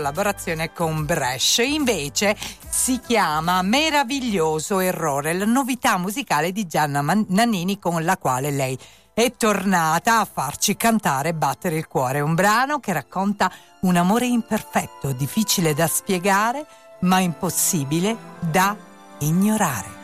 collaborazione con Brescia, invece si chiama Meraviglioso Errore, la novità musicale di Gianna Nannini, con la quale lei è tornata a farci cantare e battere il cuore. Un brano che racconta un amore imperfetto, difficile da spiegare ma impossibile da ignorare.